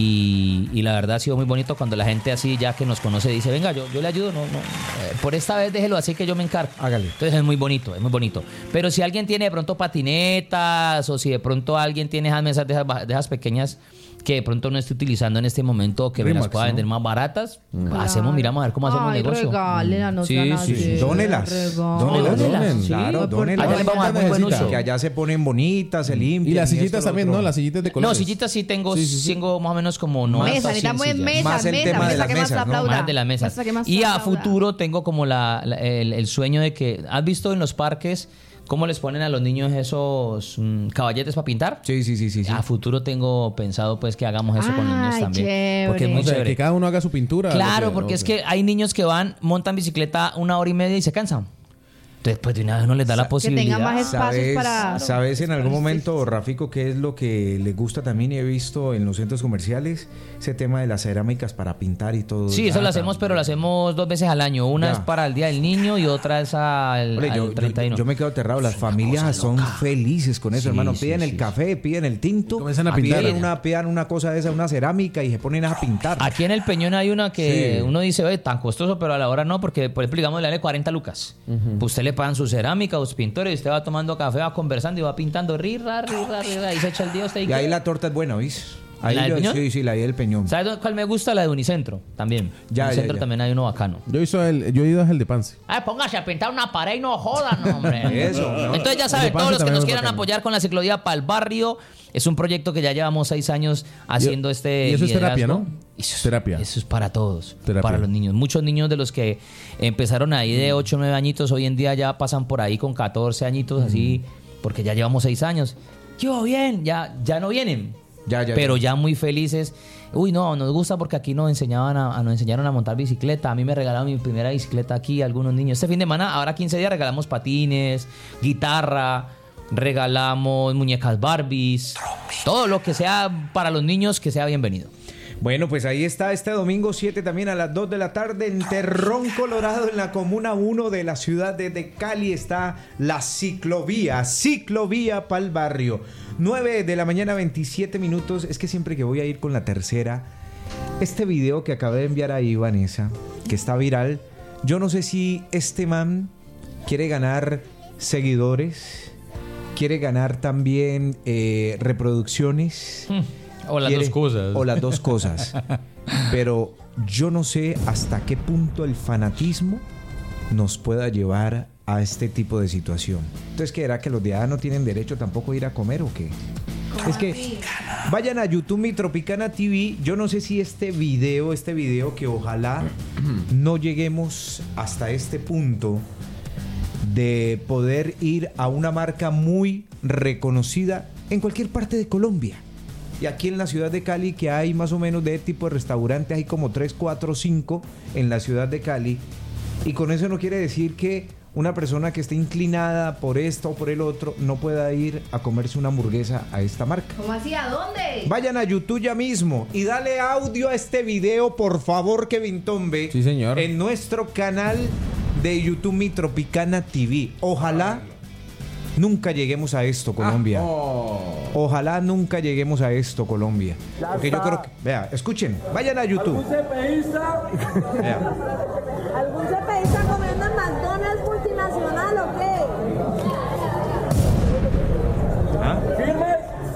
y la verdad ha sido muy bonito cuando la gente así ya que nos conoce dice, venga, yo le ayudo, por esta vez déjelo así que yo me encargo. Hágale. Entonces es muy bonito. Pero si alguien tiene de pronto patinetas o si de pronto alguien tiene esas mesas de esas pequeñas que de pronto no esté utilizando en este momento o que me las pueda vender más baratas, miramos a ver cómo hacemos un negocio. Regálela, no sean así. Dónelas. Dónelas. Claro, dónelas. Allá le vamos a dar muy buen uso. Que allá se ponen bonitas, se limpian. Y las sillitas también, ¿no? Las sillitas de colores. No, sillitas sí tengo más o menos como Mesa, necesitamos mesas, Más el tema de las mesas, ¿no? Más de la mesa. Y a futuro tengo como el sueño de que, ¿has visto en los parques cómo les ponen a los niños esos caballetes para pintar? Sí. A futuro tengo pensado pues que hagamos eso con los niños también. Chévere. Porque es muy chévere. Que cada uno haga su pintura. Claro, porque es que hay niños que montan bicicleta 1 hora y media y se cansan. Entonces, pues de una vez uno les da la posibilidad. Que tengan más espacios para... ¿Sabes en algún momento, Rafico, qué es lo que le gusta también y he visto en los centros comerciales? Ese tema de las cerámicas para pintar y todo. Sí, eso lo hacemos, pero lo hacemos 2 veces al año. Una es para el Día del Niño y otra es al 31. Yo me quedo aterrado. Las familias son felices con eso, hermano. Piden el café, piden el tinto. Comienzan a pintar. Piden una cosa de esa, una cerámica y se ponen a pintar. Aquí en el Peñón hay una que uno dice, oye, tan costoso, pero a la hora no, porque por ejemplo, digamos, le vale 40 lucas. Pues usted le pagan su cerámica, los pintores, y usted va tomando café, va conversando y va pintando, rirra, y se echa el día usted. Y ahí la torta es buena, ¿oís? Ahí ¿La del Peñón? Sí, la del Peñón. ¿Sabes cuál me gusta? La de Unicentro, también. Unicentro también hay uno bacano. Yo he ido al de Pance. Ay, póngase a pintar una pared y no jodan, hombre. Eso. ¿No? Entonces ya saben, todos los que nos quieran apoyar con la ciclovía para el barrio, es un proyecto que ya llevamos 6 años haciendo Y eso es terapia, ¿no? Terapia. Eso es para todos, Terapia. para los niños. Muchos niños de los que empezaron ahí de 8 o 9 añitos, hoy en día ya pasan por ahí con 14 añiñitos así, porque ya llevamos 6 años. Yo bien, ya no vienen. Pero ya muy felices. Uy, no, nos gusta porque aquí nos enseñaron a montar bicicleta. A mí me regalaron mi primera bicicleta aquí algunos niños. Este fin de semana, ahora 15 días, regalamos patines, guitarra, regalamos muñecas Barbies, todo lo que sea para los niños que sea bienvenido. Bueno, pues ahí está este domingo 7 también a las 2 de la tarde en Terrón, Colorado, en la Comuna 1 de la ciudad de Cali está la ciclovía para el barrio. 9 de la mañana, 27 minutos. Es que siempre que voy a ir con la tercera, este video que acabé de enviar ahí, Vanessa, que está viral, yo no sé si este man quiere ganar seguidores, quiere ganar también reproducciones. O las dos cosas. Pero yo no sé hasta qué punto el fanatismo nos pueda llevar a este tipo de situación. Entonces, ¿qué era? ¿Que los de allá no tienen derecho tampoco a ir a comer o qué? Es que vayan a YouTube Mi Tropicana TV. Yo no sé si este video que ojalá no lleguemos hasta este punto de poder ir a una marca muy reconocida en cualquier parte de Colombia. Y aquí en la ciudad de Cali, que hay más o menos de tipo de restaurantes, hay como 3, 4, 5 en la ciudad de Cali. Y con eso no quiere decir que una persona que esté inclinada por esto o por el otro no pueda ir a comerse una hamburguesa a esta marca. ¿Cómo así? ¿A dónde? Vayan a YouTube ya mismo y dale audio a este video, por favor, Kevin Tombe. Sí, señor. En nuestro canal de YouTube Mi Tropicana TV. Ojalá nunca lleguemos a esto, Colombia. Ojalá nunca lleguemos a esto, Colombia. Porque yo creo que... Vea, escuchen. Vayan a YouTube. ¿Algún CPIsta? ¿Algún CPIsta comiendo en McDonald's multinacional o qué? ¿Ah? ¿Firmes?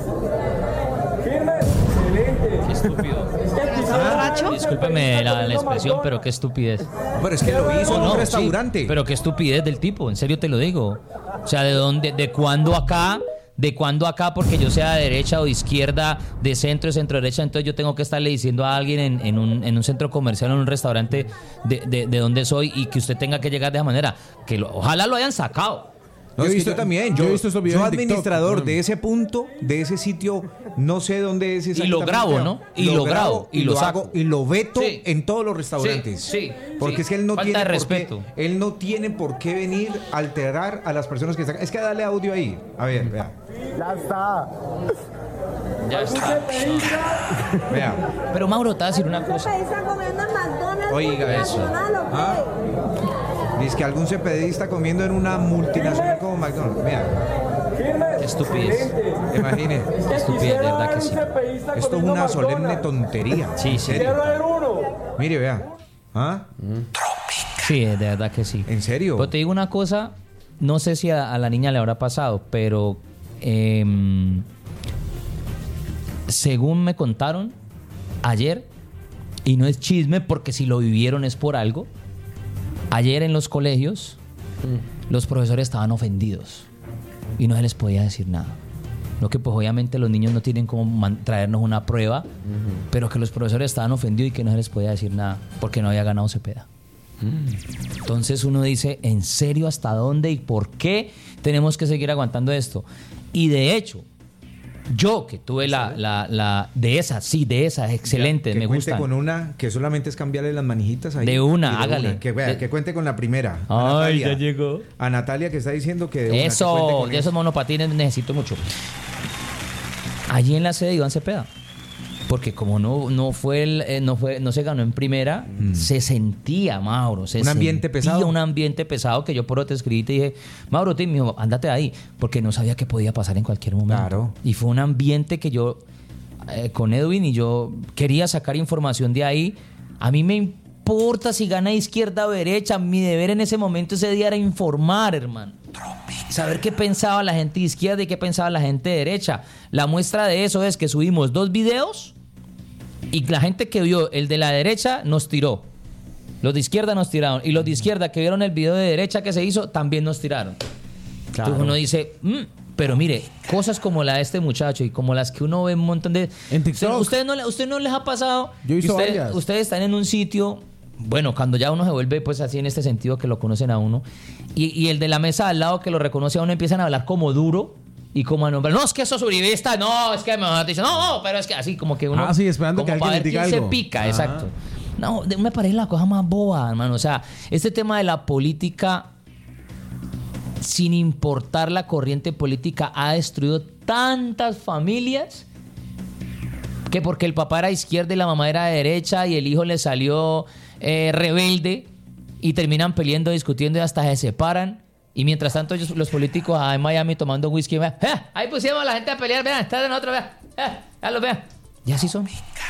Excelente. Qué estúpido. ¿Borracho? Discúlpeme la expresión, pero qué estupidez. Pero es que lo hizo en un restaurante. Sí, pero qué estupidez del tipo, en serio te lo digo. O sea, ¿de cuándo acá? ¿De cuándo acá? Porque yo sea de derecha o de izquierda, de centro derecha, entonces yo tengo que estarle diciendo a alguien en un centro comercial, en un restaurante de donde soy y que usted tenga que llegar de esa manera. Ojalá lo hayan sacado. No, yo he visto también. Yo administrador TikTok, de ese punto, de ese sitio, no sé dónde es exactamente. Y lo grabo, ¿no? Y lo grabo y lo hago saco. y lo veto Sí. en todos los restaurantes. Sí. Porque es que él no Falta tiene de por respeto. qué, él no tiene por qué venir a alterar a las personas que están. Es que dale audio ahí. A ver, vea. Ya está. Ya ¿Algún está. CPIsta? Vea. Pero Mauro, te voy a decir una cosa. ¿CPIsta comiendo en McDonald's Oiga eso. multinacional o qué? ¿Ah? Dice que algún CPDista comiendo en una multinacional como McDonald's. Vea. Qué estupidez. Imagine. Qué estupidez, de verdad que sí. Esto es una solemne tontería. Sí, ¿En sí. serio? Mire, vea. ¿Ah? Sí, de verdad que sí. ¿En serio? Pero te digo una cosa, no sé si a la niña le habrá pasado, pero según me contaron ayer, y no es chisme porque si lo vivieron es por algo, ayer en los colegios los profesores estaban ofendidos y no se les podía decir nada. Lo que pues obviamente los niños no tienen como traernos una prueba, pero que los profesores estaban ofendidos y que no se les podía decir nada porque no había ganado Cepeda. Entonces uno dice, ¿en serio hasta dónde y por qué tenemos que seguir aguantando esto? Y de hecho, yo que tuve de esa, excelente, que me cuente gusta. con una que solamente es cambiarle las manijitas ahí. De una, Y de hágale. una. Que cuente con la primera. Ay, Natalia. ya llegó. A Natalia que está diciendo que de una, que Eso, cuente con de esos monopatines necesito mucho. Allí en la sede de Iván Cepeda. Porque como no se ganó en primera, se sentía, Mauro, ¿Un ambiente pesado? Un ambiente pesado que yo por otro te escribí y te dije, Mauro, me dijo, ándate ahí, porque no sabía que podía pasar en cualquier momento. Claro. Y fue un ambiente que yo, con Edwin y yo, quería sacar información de ahí. A mí me importa si gana izquierda o derecha, mi deber en ese momento, ese día era informar, hermano. Saber qué pensaba la gente de izquierda y qué pensaba la gente de derecha. La muestra de eso es que subimos 2 videos y la gente que vio el de la derecha nos tiró. Los de izquierda nos tiraron. Y los de izquierda que vieron el video de derecha que se hizo también nos tiraron. Claro. Entonces uno dice, pero mire, cosas como la de este muchacho y como las que uno ve un montón de... En TikTok. ¿Usted no les ha pasado? Yo he visto que varias. ustedes están en un sitio... Bueno, cuando ya uno se vuelve pues así en este sentido que lo conocen a uno y el de la mesa al lado que lo reconoce a uno empiezan a hablar como duro y como a nombrar, no, es que esos uribistas, no, es que me dicen, no, pero es que así como que uno... sí, esperando como que para alguien ver le diga quién algo. se pica, Ajá. exacto. No, me parece la cosa más boba, hermano. O sea, este tema de la política, sin importar la corriente política, ha destruido tantas familias que porque el papá era de izquierda y la mamá era de derecha y el hijo le salió rebelde y terminan peleando, discutiendo y hasta se separan. Y mientras tanto ellos, los políticos en Miami tomando whisky, ahí pusimos a la gente a pelear, vean, está de nosotros, vean, los vean. Y así son.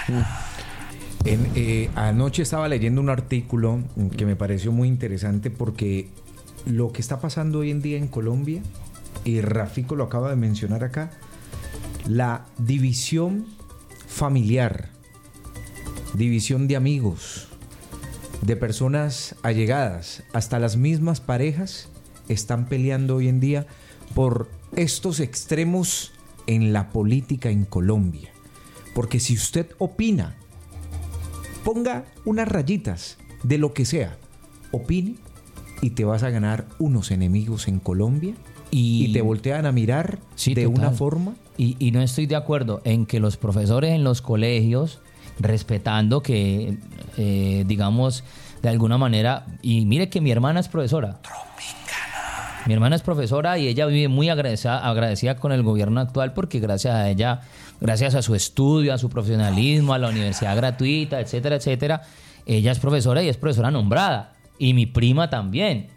Anoche estaba leyendo un artículo que me pareció muy interesante porque lo que está pasando hoy en día en Colombia, y Rafico lo acaba de mencionar acá, la división familiar, división de amigos, de personas allegadas, hasta las mismas parejas están peleando hoy en día por estos extremos en la política en Colombia. Porque si usted opina, ponga unas rayitas de lo que sea, opine y te vas a ganar unos enemigos en Colombia y te voltean a mirar de total. una forma. Y no estoy de acuerdo en que los profesores en los colegios, respetando que, digamos, de alguna manera, y mire que mi hermana es profesora. Mi hermana es profesora y ella vive muy agradecida con el gobierno actual porque gracias a ella, gracias a su estudio, a su profesionalismo, a la universidad gratuita, etcétera, etcétera, ella es profesora y es profesora nombrada. Y mi prima también.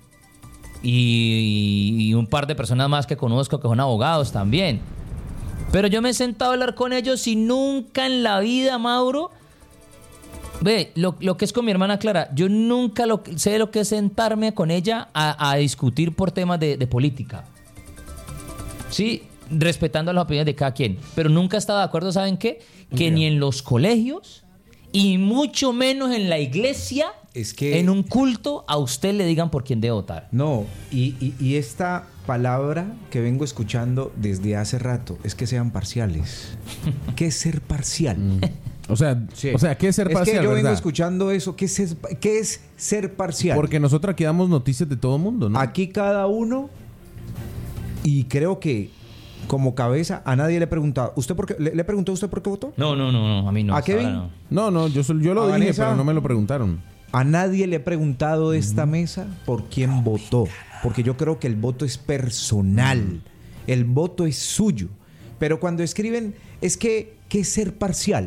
Y un par de personas más que conozco que son abogados también. Pero yo me he sentado a hablar con ellos y nunca en la vida, Mauro... Ve, lo que es con mi hermana Clara, yo nunca sé lo que es sentarme con ella a discutir por temas de política. Sí, respetando las opiniones de cada quien. Pero nunca he estado de acuerdo, ¿saben qué? Que ni en los colegios y mucho menos en la iglesia, es que en un culto, a usted le digan por quién debe votar. No, y esta palabra que vengo escuchando desde hace rato es que sean parciales. ¿Qué es ser parcial? O sea, ¿qué es ser parcial? Es que yo vengo verdad? escuchando eso. ¿Qué es ser parcial? Porque nosotros aquí damos noticias de todo el mundo, ¿no? Aquí cada uno, y creo que como cabeza a nadie le he preguntado. ¿Usted por qué? ¿Le preguntó a usted por qué votó? No, a mí no. ¿A hasta Kevin? ahora no. No, yo lo ¿A dije, Vanessa? pero no me lo preguntaron. A nadie le he preguntado de esta mesa por quién votó. Porque yo creo que el voto es personal. El voto es suyo. Pero cuando escriben, ¿qué es ser parcial?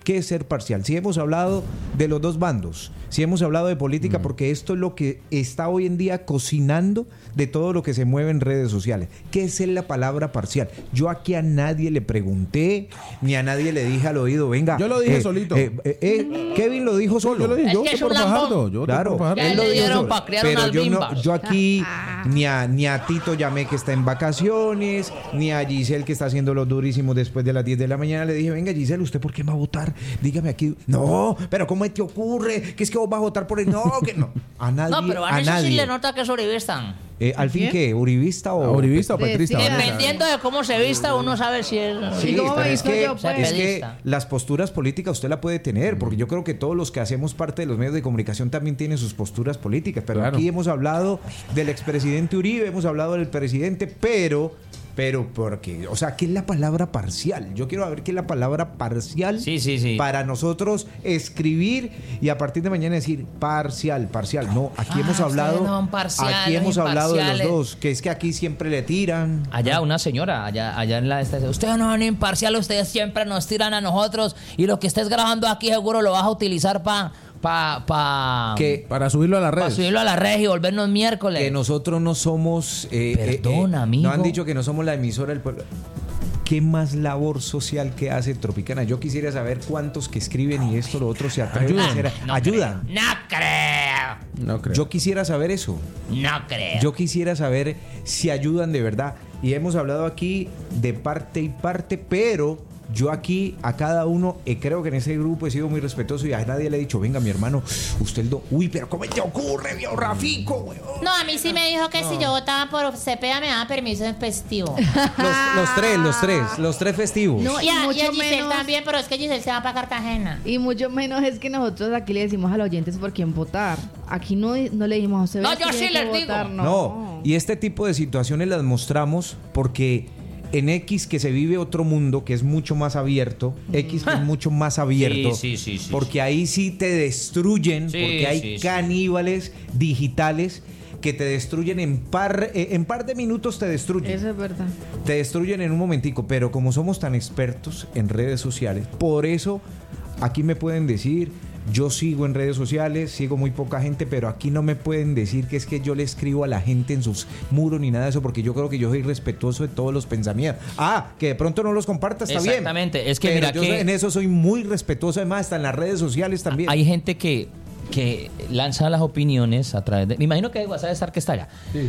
¿Qué es ser parcial? Si hemos hablado de los dos bandos, si hemos hablado de política, porque esto es lo que está hoy en día cocinando de todo lo que se mueve en redes sociales. ¿Qué es la palabra parcial? Yo aquí a nadie le pregunté, ni a nadie le dije al oído, venga. Yo lo dije solito. Kevin lo dijo solo. Yo lo dije, Es que es por un Fajardo. Claro, Ya él lo le dijo dieron solo. pa' criar Pero unas bimbas. yo aquí ni a Tito llamé que está en vacaciones, ni a Giselle que está haciendo los durísimos después de las 10 de la mañana. Le dije, venga Giselle, ¿usted por qué va a votar? Dígame aquí. No, pero ¿cómo te ocurre? ¿Que es que vos vas a votar por él? No, que no. A nadie. No, pero a a eso sí nadie. le nota que es uribista. ¿Al fin qué? ¿Uribista o...? ¿Uribista o petrista? Sí, Dependiendo de cómo se vista, uno sabe si es... Sí, ¿Y cómo pero me es visto que, yo, pues? es que Periodista. las posturas políticas usted la puede tener, porque yo creo que todos los que hacemos parte de los medios de comunicación también tienen sus posturas políticas, pero Claro. aquí hemos hablado del expresidente Uribe, hemos hablado del presidente, pero porque, o sea, ¿qué es la palabra parcial? Yo quiero ver qué es la palabra parcial Sí. para nosotros escribir y a partir de mañana decir parcial. No, aquí hemos hablado, ustedes no son parciales, aquí hemos hablado de los imparciales. dos, que es que aquí siempre le tiran. Allá una señora, allá en la estación. Ustedes no son imparciales, ustedes siempre nos tiran a nosotros y lo que estés grabando aquí seguro lo vas a utilizar para Para subirlo a las redes. subirlo a la red y volvernos miércoles. Que nosotros no somos... Perdón, amigo. No han dicho que no somos la emisora del pueblo. ¿Qué más labor social que hace Tropicana? Yo quisiera saber cuántos que escriben y esto, lo otro, se atreven a hacer. Ayudan. No creo. No creo. Yo quisiera saber eso. No creo. Yo quisiera saber si ayudan de verdad. Y hemos hablado aquí de parte y parte, pero yo aquí a cada uno, creo que en ese grupo he sido muy respetuoso y a nadie le he dicho, venga mi hermano, usted uy, pero ¿cómo te ocurre, viejo Rafico, weón? No, a mí sí me dijo que si yo votaba por Cepeda me daba permiso en festivo. Los tres festivos. No, Y a mucho Giselle menos- también, pero es que Giselle se va para Cartagena. Y mucho menos es que nosotros aquí le decimos a los oyentes por quién votar. Aquí no le dijimos a usted. No, "Ve, yo tiene sí que les digo". votar", No, y este tipo de situaciones las mostramos porque en X que se vive otro mundo que es mucho más abierto, X que es mucho más abierto, Sí. porque ahí sí te destruyen, Sí, porque hay sí. caníbales digitales que te destruyen en par de minutos te destruyen. Eso es verdad. Te destruyen en un momentico, pero como somos tan expertos en redes sociales, por eso aquí me pueden decir, yo sigo en redes sociales, sigo muy poca gente, pero aquí no me pueden decir que es que yo le escribo a la gente en sus muros ni nada de eso, porque yo creo que yo soy respetuoso de todos los pensamientos. Que de pronto no los compartas, está bien. Exactamente, es que pero mira yo que- en eso soy muy respetuoso, además, hasta en las redes sociales también. Hay gente que lanza las opiniones a través de... Me imagino que WhatsApp estar que está allá. Sí.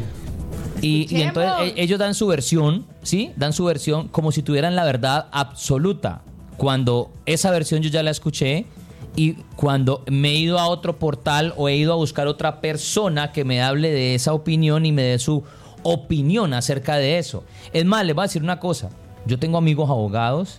Y entonces ellos dan su versión, ¿sí? Dan su versión como si tuvieran la verdad absoluta. Cuando esa versión yo ya la escuché y cuando me he ido a otro portal o he ido a buscar otra persona que me hable de esa opinión y me dé su opinión acerca de eso. Es más, les voy a decir una cosa. Yo tengo amigos abogados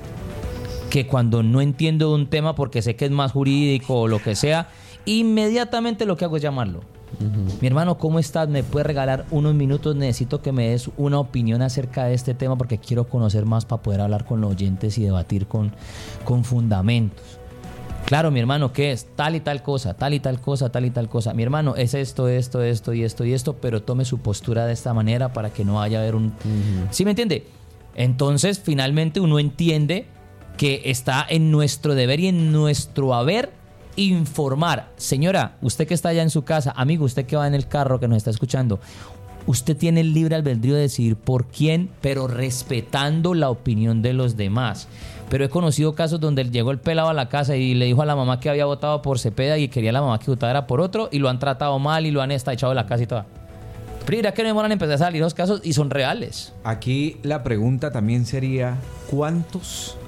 que cuando no entiendo de un tema porque sé que es más jurídico o lo que sea, inmediatamente lo que hago es llamarlo. Mi hermano, ¿cómo estás? ¿Me puedes regalar unos minutos? Necesito que me des una opinión acerca de este tema porque quiero conocer más para poder hablar con los oyentes y debatir con fundamentos. Claro, mi hermano, ¿qué es? Tal y tal cosa, tal y tal cosa, tal y tal cosa. Mi hermano, es esto y esto, pero tome su postura de esta manera para que no vaya a haber un... ¿Sí me entiende? Entonces, finalmente uno entiende que está en nuestro deber y en nuestro haber informar. Señora, usted que está allá en su casa, amigo, usted que va en el carro, que nos está escuchando, usted tiene el libre albedrío de decidir por quién, pero respetando la opinión de los demás. Pero he conocido casos donde llegó el pelado a la casa y le dijo a la mamá que había votado por Cepeda y quería la mamá que votara por otro y lo han tratado mal y lo han echado de la casa y todo. Pero mira que no demoran en empezar a salir los casos y son reales. Aquí la pregunta también sería, ¿cuántos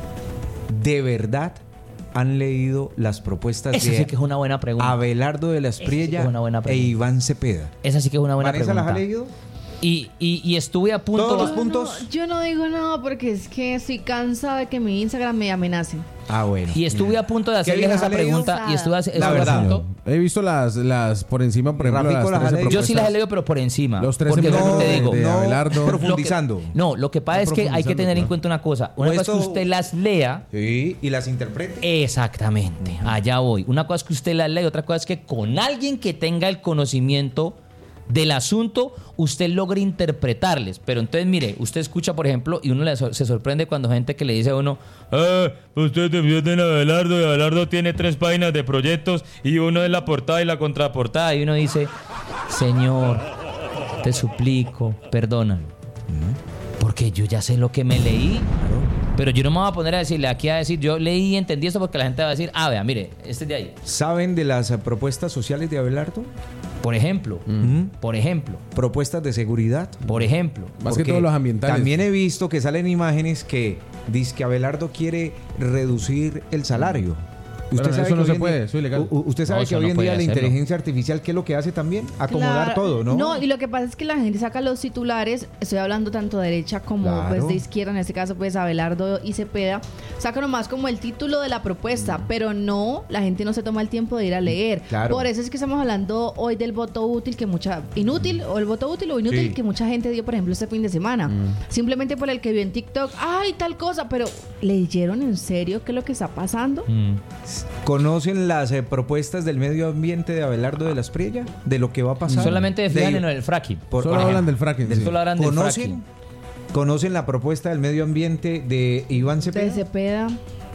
de verdad han leído las propuestas Esa de sí que es una buena pregunta. Abelardo de la Esa sí Espriella que es una buena e pregunta. Iván Cepeda? Esa sí que es una buena ¿Vanessa pregunta. las ha leído? Y estuve a punto... ¿Todos los puntos? Yo no digo nada porque es que estoy cansada de que mi Instagram me amenace. Ah, bueno. Y estuve a punto de hacerles ¿Kevin esa las ha leído? pregunta y estuve La a verdad. punto. He visto las por encima, por ejemplo, Rafico las las ha 13 leído. Yo sí las he propuestas. leído, pero por encima. Los 13 Porque propuestas te digo, de Abelardo. Profundizando. lo que pasa No es que hay que tener en profundizando, cuenta una cosa. Una O cosa es que esto- usted las lea. Sí, y las interprete. Exactamente, allá voy. Una cosa es que usted las lea y otra cosa es que con alguien que tenga el conocimiento del asunto usted logra interpretarles. Pero entonces, mire, usted escucha, por ejemplo, y uno se sorprende cuando gente que le dice a uno, usted defienden a Abelardo y Abelardo tiene 3 páginas de proyectos y uno es la portada y la contraportada. Y uno dice, señor, te suplico, perdóname. Porque yo ya sé lo que me leí. Pero yo no me voy a poner a decirle aquí a decir, yo leí y entendí esto, porque la gente va a decir, vea, mire, este es de ahí. ¿Saben de las propuestas sociales de Abelardo? Por ejemplo, Propuestas de seguridad. por ejemplo. Más que Porque todos los ambientales. También he visto que salen imágenes que dice que Abelardo quiere reducir el salario. Pero eso que no se hoy en puede, día- eso es ilegal. Usted sabe No, que eso hoy no en puede día la hacerlo. inteligencia artificial, ¿qué es lo que hace también? Acomodar Claro. todo, ¿no? No, y lo que pasa es que la gente saca los titulares, estoy hablando tanto de derecha como Claro. pues de izquierda, en este caso pues Abelardo y Cepeda, sacan nomás como el título de la propuesta, pero no, la gente no se toma el tiempo de ir a leer. Claro. Por eso es que estamos hablando hoy del voto útil que inútil o inútil Sí. que mucha gente dio, por ejemplo, este fin de semana. Simplemente por el que vio en TikTok, ay, tal cosa, pero ¿leyeron en serio qué es lo que está pasando? ¿Conocen las propuestas del medio ambiente de Abelardo de las Priella? ¿De lo que va a pasar? Solamente fijan De- en el fracking. Solo por hablan del fracking. sí. Solo hablan del ¿Conocen? fracking. ¿Conocen la propuesta del medio ambiente de Iván Cepeda? De Cepeda.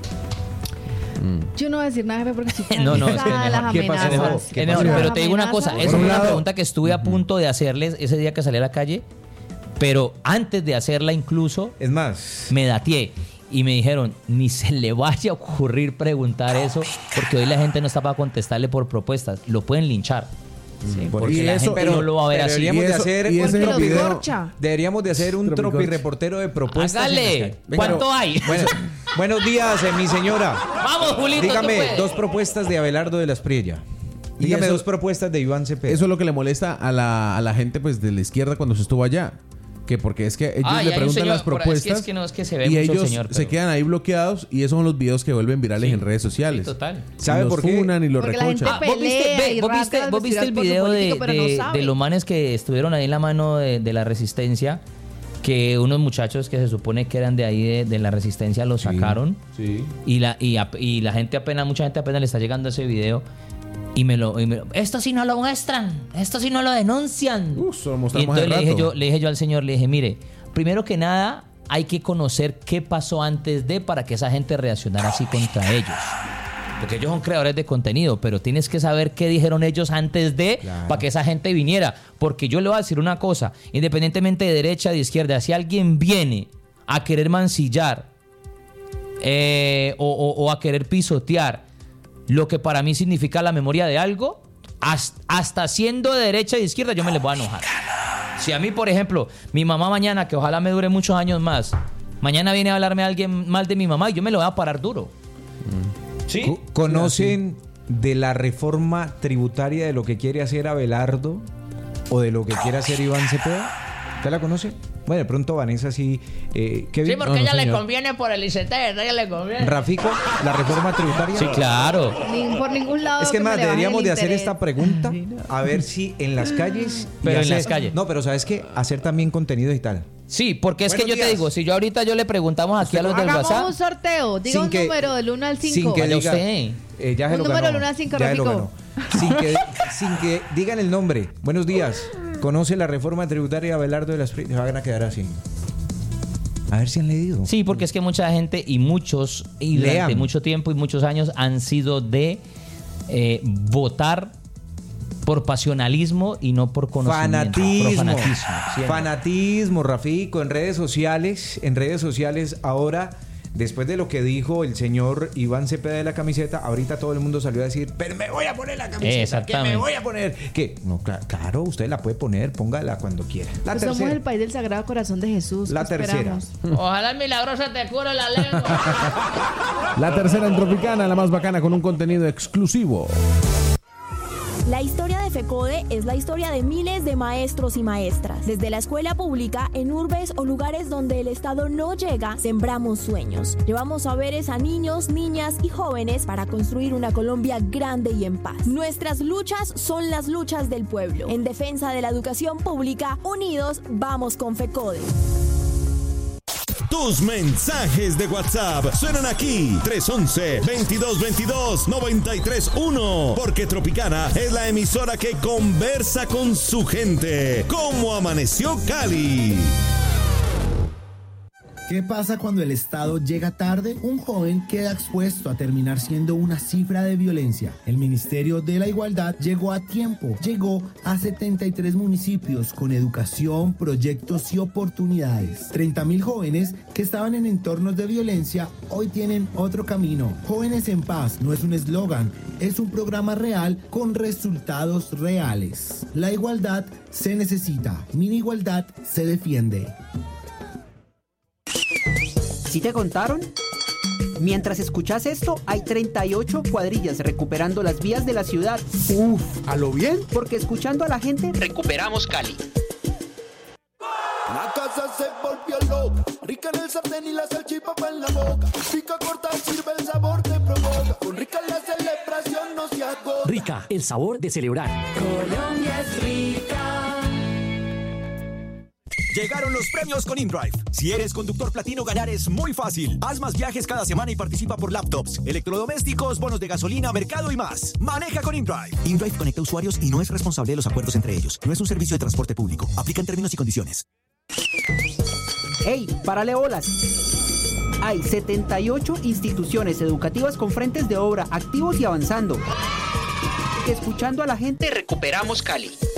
Yo no voy a decir nada, jefe, porque estoy No, no, es que cansada de las ¿qué pasó? amenazas. ¿Qué Es mejor, pasó? pero te digo una cosa, Amenazas. esa Por es un una lado- pregunta que estuve a punto de hacerles ese día que salí a la calle, pero antes de hacerla incluso Es más, me dateé y me dijeron, ni se le vaya a ocurrir preguntar eso, porque hoy la gente no está para contestarle por propuestas, lo pueden linchar. Porque Y la eso- gente no lo va a ver pero así. deberíamos Y de eso- hacer y un ese Porque los video- corcha. Deberíamos de hacer un Tropicorcho. tropi reportero de propuestas. en las Hágale, calles. ¿cuánto hay? Bueno, buenos días, mi señora. Vamos, Julito, tú Dígame puedes. 2 propuestas de Abelardo de las Priella. Y Dígame eso- 2 propuestas de Iván Cepeda. Eso es lo que le molesta a la gente pues de la izquierda cuando se estuvo allá. Que porque es que ellos Ay, le hay un preguntan señor las por ahí, propuestas es que no, es que se ve y mucho el ellos señor, se pero- quedan ahí bloqueados y esos son los videos que vuelven virales Sí. en redes sociales. Sí, total. ¿Sabe Y los por qué? funan y los Porque la gente recochan. ¿Vos viste, pelea y vos viste- rasca vos viste el vestidas por su video político, pero no sabe. de los manes que estuvieron ahí en la mano de la resistencia? Que unos muchachos que se supone que eran de ahí de la resistencia los sacaron. Sí. Y la gente mucha gente apenas le está llegando ese video. Y esto sí no lo muestran, esto sí no lo denuncian. Solo Y mostramos entonces el rato. le dije yo al señor, le dije, mire, primero que nada hay que conocer qué pasó antes de para que esa gente reaccionara así contra ellos. Porque ellos son creadores de contenido, pero tienes que saber qué dijeron ellos antes de para que esa gente viniera. Porque yo le voy a decir una cosa, independientemente de derecha o de izquierda, si alguien viene a querer mancillar o a querer pisotear lo que para mí significa la memoria de algo, hasta siendo de derecha y de izquierda yo me les voy a enojar. Si a mí, por ejemplo, mi mamá mañana, que ojalá me dure muchos años más, mañana viene a hablarme alguien mal de mi mamá y yo me lo voy a parar duro. ¿Sí? ¿Conocen de la reforma tributaria de lo que quiere hacer Abelardo o de lo que quiere hacer Iván Cepeda? ¿Usted la conoce? Bueno, de pronto Vanessa sí. Sí, Kevin. porque a ella le conviene por el ICT, a ella le conviene. Rafico, la reforma tributaria. Sí, claro. Por ningún lado. Es que me más, le baje deberíamos el de hacer interés. esta pregunta a ver si en las calles. y Pero en las calles. No, pero ¿sabes qué? Hacer también contenido digital. Sí, porque es que Buenos yo te días. digo, si yo ahorita le preguntamos aquí a los del Hagamos WhatsApp. un sorteo. Diga Sin un que- número del 1 al 5. Sin que Vaya diga. usted. Ya se Un lo número ganó. del 1 al 5, Ya se lo Rafico. ganó. Sin que digan el nombre. Buenos días. ¿Conoce la reforma tributaria de Abelardo de las Priella? Se van a quedar así. A ver si han leído. Sí, porque es que mucha gente y durante Lean. mucho tiempo y muchos años han sido de votar por pasionalismo y no por conocimiento. Por Fanatismo. siempre. Fanatismo, Rafico, en redes sociales ahora, después de lo que dijo el señor Iván Cepeda de la camiseta, ahorita todo el mundo salió a decir, pero me voy a poner la camiseta, que Exactamente. me voy a poner. ¿Qué? No, claro, usted la puede poner, póngala cuando quiera. La Pues somos tercera. el país del Sagrado Corazón de Jesús. La ¿qué tercera. esperamos? Ojalá el milagroso te cure la lengua. La tercera en Tropicana, la más bacana con un contenido exclusivo. La historia de FECODE es la historia de miles de maestros y maestras. Desde la escuela pública, en urbes o lugares donde el Estado no llega, sembramos sueños. Llevamos saberes a niños, niñas y jóvenes para construir una Colombia grande y en paz. Nuestras luchas son las luchas del pueblo. En defensa de la educación pública, unidos vamos con FECODE. Tus mensajes de WhatsApp suenan aquí. 311-2222-931. Porque Tropicana es la emisora que conversa con su gente. ¿Cómo amaneció Cali? ¿Qué pasa cuando el Estado llega tarde? Un joven queda expuesto a terminar siendo una cifra de violencia. El Ministerio de la Igualdad llegó a tiempo. Llegó a 73 municipios con educación, proyectos y oportunidades. 30.000 jóvenes que estaban en entornos de violencia hoy tienen otro camino. Jóvenes en Paz no es un eslogan, es un programa real con resultados reales. La igualdad se necesita. Mini Igualdad se defiende. ¿Sí te contaron? Mientras escuchas esto, hay 38 cuadrillas recuperando las vías de la ciudad. Uf, ¿a lo bien? Porque escuchando a la gente, recuperamos Cali. La casa se volvió loca, rica en el sartén y la salchipapa en la boca. Pica corta, sirve el sabor, te provoca. Con Rica la celebración no se agota. Rica, el sabor de celebrar. Colombia es rica. Llegaron los premios con InDrive. Si eres conductor platino, ganar es muy fácil. Haz más viajes cada semana y participa por laptops, electrodomésticos, bonos de gasolina, mercado y más. Maneja con InDrive. InDrive conecta usuarios y no es responsable de los acuerdos entre ellos. No es un servicio de transporte público. Aplica en términos y condiciones. ¡Hey! ¡Párale bolas! Hay 78 instituciones educativas con frentes de obra activos y avanzando. Escuchando a la gente, recuperamos Cali.